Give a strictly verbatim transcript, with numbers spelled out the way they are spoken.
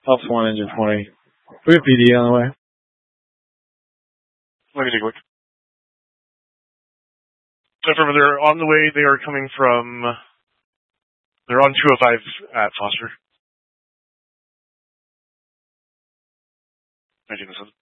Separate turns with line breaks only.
Alpha one, engine twenty. We have P D on the way.
Let me take a look. So from they're on the way, they are coming from, they're on two oh five at Foster. nineteen oh seven.